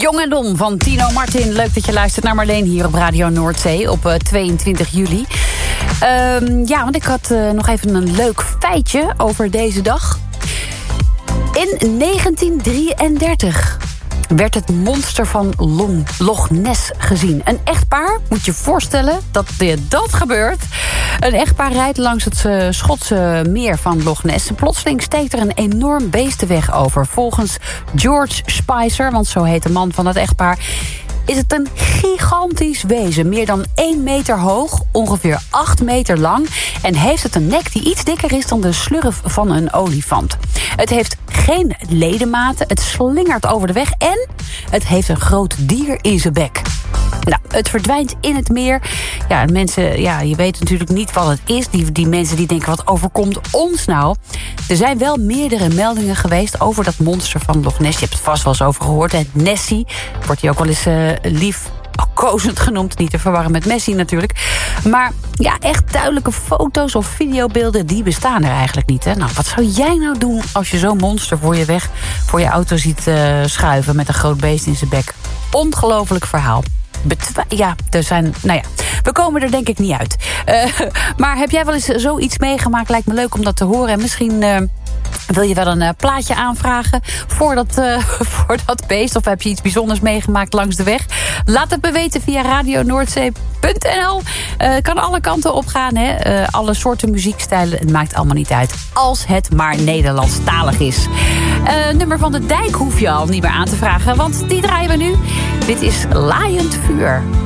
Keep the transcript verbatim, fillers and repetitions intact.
Jong en Dom van Tino Martin. Leuk dat je luistert naar Marleen hier op Radio Noordzee op uh, tweeëntwintig juli. Uh, ja, want ik had uh, nog even een leuk feitje over deze dag. In negentien drieëndertig werd het monster van Long, Loch Ness gezien. Een echtpaar, moet je je voorstellen dat dat gebeurt. Een echtpaar rijdt langs het uh, Schotse meer van Loch Ness. Plotseling steekt er een enorm beestenweg over. Volgens George Spicer, want zo heet de man van het echtpaar, is het een gigantisch wezen. Meer dan één meter hoog, ongeveer acht meter lang. En heeft het een nek die iets dikker is dan de slurf van een olifant. Het heeft geen ledematen, het slingert over de weg en het heeft een groot dier in zijn bek. Nou, het verdwijnt in het meer. Ja, mensen, ja, je weet natuurlijk niet wat het is. Die, die mensen die denken, wat overkomt ons nou? Er zijn wel meerdere meldingen geweest over dat monster van Loch Ness. Je hebt het vast wel eens over gehoord. Hè? Nessie wordt hij ook wel eens uh, lief kozend genoemd. Niet te verwarren met Messi natuurlijk. Maar ja, echt duidelijke foto's of videobeelden, die bestaan er eigenlijk niet. Hè? Nou, wat zou jij nou doen als je zo'n monster voor je weg, voor je auto ziet uh, schuiven met een groot beest in zijn bek? Ongelooflijk verhaal. Betwa- ja, er zijn, nou ja, we komen er denk ik niet uit. Uh, maar heb jij wel eens zoiets meegemaakt? Lijkt me leuk om dat te horen. En misschien uh, wil je wel een uh, plaatje aanvragen voor dat, uh, voor dat beest. Of heb je iets bijzonders meegemaakt langs de weg? Laat het me weten via radio noordzee punt n l. Uh, kan alle kanten op gaan, hè? Uh, alle soorten muziekstijlen. Het maakt allemaal niet uit. Als het maar Nederlandstalig is. Uh, nummer van de Dijk hoef je al niet meer aan te vragen, want die draaien we nu. Dit is Laaiend Vuur.